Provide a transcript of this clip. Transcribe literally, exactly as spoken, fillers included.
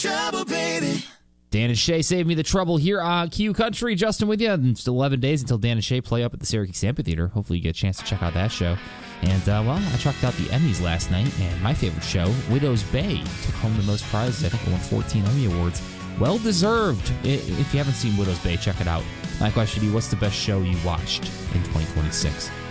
trouble, baby. Dan and Shay saved me the trouble here on Q Country. Justin with you. And just eleven days until Dan and Shay play up at the Syracuse Amphitheater. Hopefully you get a chance to check out that show. And, uh, well, I checked out the Emmys last night, and my favorite show, Widow's Bay, took home the most prizes. I think it won fourteen Emmy Awards. Well deserved. If you haven't seen Widow's Bay, check it out. My question to you, what's the best show you watched in twenty twenty-six?